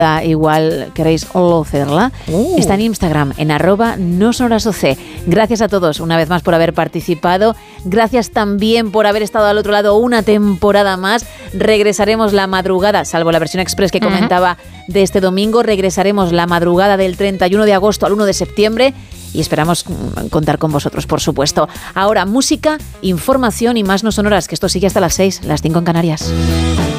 igual queréis conocerla, está en Instagram, en @nosonorasoc. Gracias a todos una vez más por haber participado. Gracias también por haber estado al otro lado una temporada más. Regresaremos la madrugada, salvo la versión express que comentaba de este domingo, regresaremos la madrugada del 31 de agosto al 1 de septiembre y esperamos contar con vosotros, por supuesto. Ahora, música, información y más no sonoras, que esto sigue hasta las 6, las 5 en Canarias.